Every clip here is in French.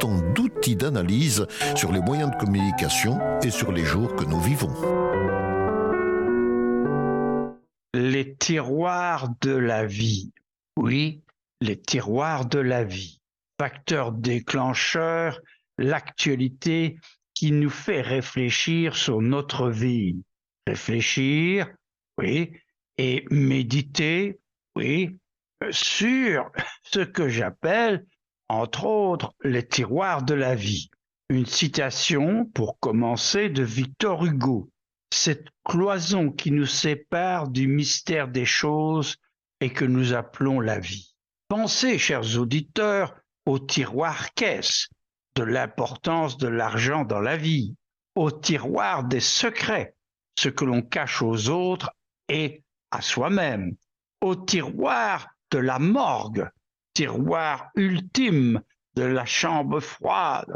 autant d'outils d'analyse sur les moyens de communication et sur les jours que nous vivons. Les tiroirs de la vie. Oui, les tiroirs de la vie. Facteur déclencheur, l'actualité qui nous fait réfléchir sur notre vie. Réfléchir, oui, et méditer, oui, sur ce que j'appelle, entre autres, les tiroirs de la vie. Une citation, pour commencer, de Victor Hugo. Cette cloison qui nous sépare du mystère des choses et que nous appelons la vie. Pensez, chers auditeurs, au tiroir caisse, de l'importance de l'argent dans la vie, au tiroir des secrets, ce que l'on cache aux autres et à soi-même, au tiroir de la morgue, tiroir ultime de la chambre froide.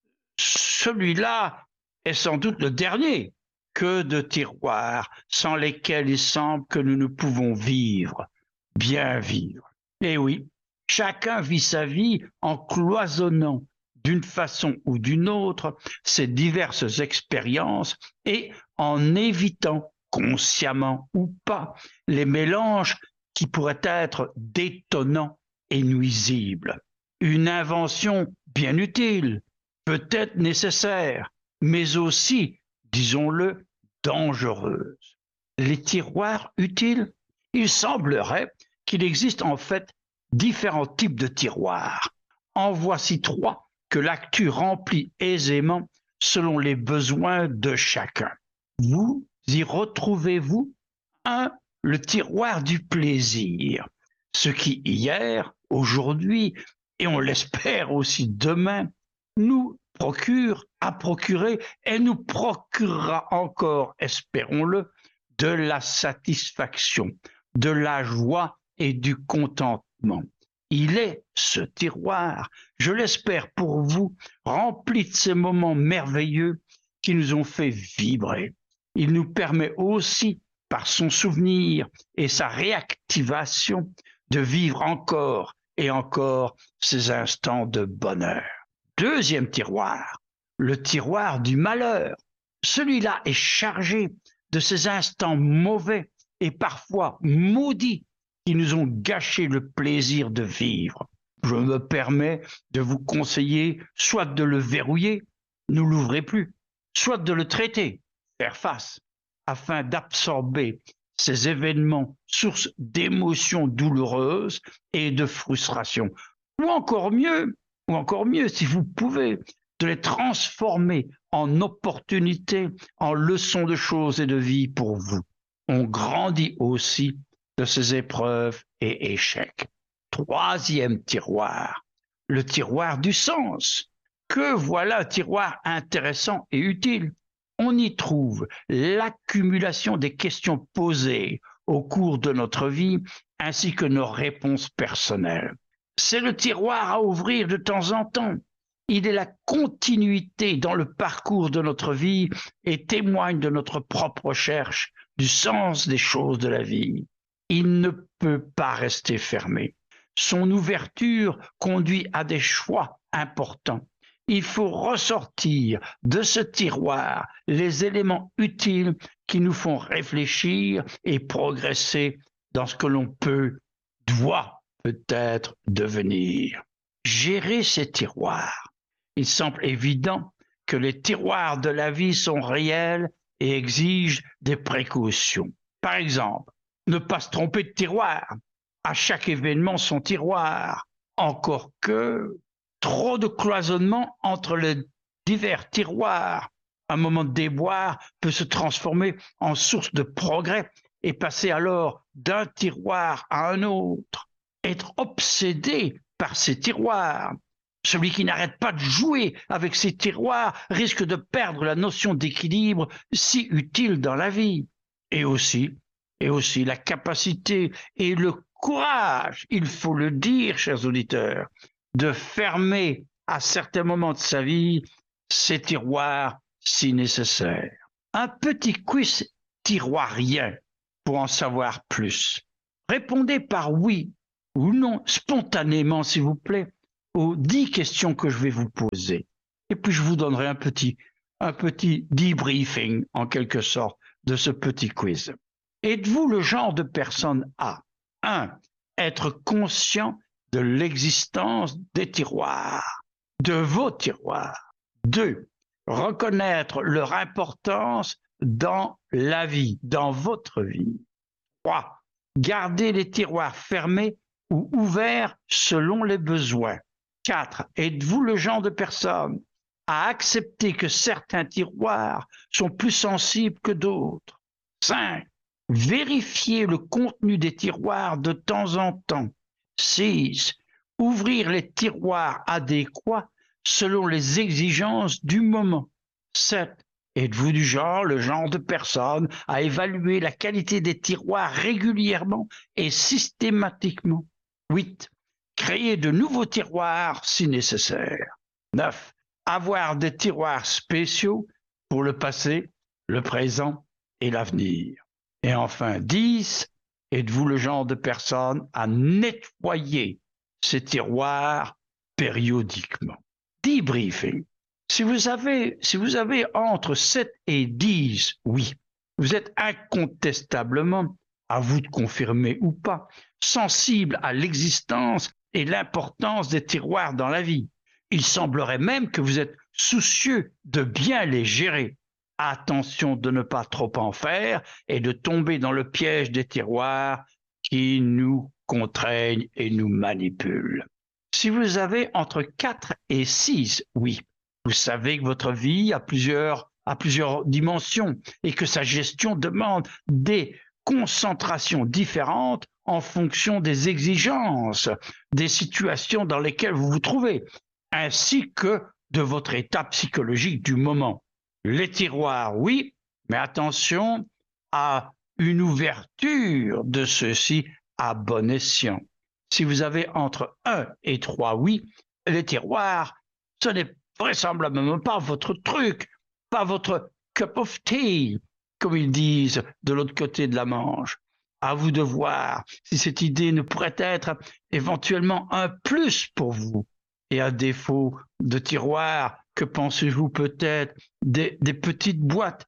Celui-là est sans doute le dernier. Que de tiroirs sans lesquels il semble que nous ne pouvons vivre, bien vivre. Et oui, chacun vit sa vie en cloisonnant d'une façon ou d'une autre ses diverses expériences et en évitant, consciemment ou pas, les mélanges qui pourraient être détonnants et nuisibles. Une invention bien utile, peut-être nécessaire, mais aussi, disons-le, dangereuse. Les tiroirs utiles? Il semblerait qu'il existe en fait différents types de tiroirs. En voici 3 que l'actu remplit aisément selon les besoins de chacun. Vous y retrouvez-vous? 1. Le tiroir du plaisir. Ce qui hier, aujourd'hui, et on l'espère aussi demain, nous a procuré et nous procurera encore, espérons-le, de la satisfaction, de la joie et du contentement. Il est ce tiroir, je l'espère pour vous, rempli de ces moments merveilleux qui nous ont fait vibrer. Il nous permet aussi, par son souvenir et sa réactivation, de vivre encore et encore ces instants de bonheur. 2e tiroir, le tiroir du malheur. Celui-là est chargé de ces instants mauvais et parfois maudits qui nous ont gâché le plaisir de vivre. Je me permets de vous conseiller soit de le verrouiller, ne l'ouvrez plus, soit de le traiter, faire face, afin d'absorber ces événements sources d'émotions douloureuses et de frustration. Ou encore mieux, si vous pouvez, de les transformer en opportunités, en leçons de choses et de vie pour vous. On grandit aussi de ces épreuves et échecs. 3e tiroir, le tiroir du sens. Que voilà un tiroir intéressant et utile. On y trouve l'accumulation des questions posées au cours de notre vie ainsi que nos réponses personnelles. C'est le tiroir à ouvrir de temps en temps. Il est la continuité dans le parcours de notre vie et témoigne de notre propre recherche du sens des choses de la vie. Il ne peut pas rester fermé. Son ouverture conduit à des choix importants. Il faut ressortir de ce tiroir les éléments utiles qui nous font réfléchir et progresser dans ce que l'on doit peut-être devenir. Gérer ces tiroirs. Il semble évident que les tiroirs de la vie sont réels et exigent des précautions. Par exemple, ne pas se tromper de tiroir. À chaque événement, son tiroir. Encore que trop de cloisonnement entre les divers tiroirs. Un moment de déboire peut se transformer en source de progrès et passer alors d'un tiroir à un autre. Être obsédé par ces tiroirs. Celui qui n'arrête pas de jouer avec ces tiroirs risque de perdre la notion d'équilibre si utile dans la vie. Et aussi la capacité et le courage, il faut le dire, chers auditeurs, de fermer à certains moments de sa vie ces tiroirs si nécessaires. Un petit quiz tiroirien pour en savoir plus. Répondez par oui ou non, spontanément s'il vous plaît. aux 10 questions que je vais vous poser. Et puis je vous donnerai un petit debriefing, en quelque sorte, de ce petit quiz. Êtes-vous le genre de personne à 1. Être conscient de l'existence des tiroirs, de vos tiroirs. 2. Reconnaître leur importance dans la vie, dans votre vie. 3. Garder les tiroirs fermés ou ouverts selon les besoins. 4. Êtes-vous le genre de personne à accepter que certains tiroirs sont plus sensibles que d'autres? 5. Vérifier le contenu des tiroirs de temps en temps. 6. Ouvrir les tiroirs adéquats selon les exigences du moment. 7. Êtes-vous le genre de personne à évaluer la qualité des tiroirs régulièrement et systématiquement? 8. Créer de nouveaux tiroirs si nécessaire. 9. Avoir des tiroirs spéciaux pour le passé, le présent et l'avenir. Et enfin, 10. Êtes-vous le genre de personne à nettoyer ces tiroirs périodiquement? Debriefing. Si vous avez entre 7 et 10, oui, vous êtes incontestablement, à vous de confirmer ou pas, sensible à l'existence et l'importance des tiroirs dans la vie. Il semblerait même que vous êtes soucieux de bien les gérer. Attention de ne pas trop en faire et de tomber dans le piège des tiroirs qui nous contraignent et nous manipulent. Si vous avez entre 4 et 6, oui, vous savez que votre vie a plusieurs dimensions et que sa gestion demande des concentrations différentes en fonction des exigences, des situations dans lesquelles vous vous trouvez, ainsi que de votre état psychologique du moment. Les tiroirs, oui, mais attention à une ouverture de ceux-ci à bon escient. Si vous avez entre 1 et 3 oui, les tiroirs, ce n'est vraisemblablement pas votre truc, pas votre cup of tea, comme ils disent de l'autre côté de la Manche. À vous de voir si cette idée ne pourrait être éventuellement un plus pour vous. Et à défaut de tiroirs, que pensez-vous peut-être des petites boîtes?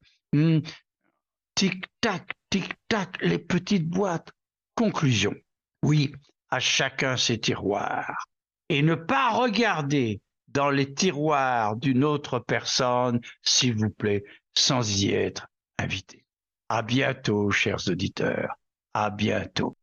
Tic-tac, les petites boîtes. Conclusion. Oui, à chacun ses tiroirs. Et ne pas regarder dans les tiroirs d'une autre personne, s'il vous plaît, sans y être invité. À bientôt, chers auditeurs. À bientôt.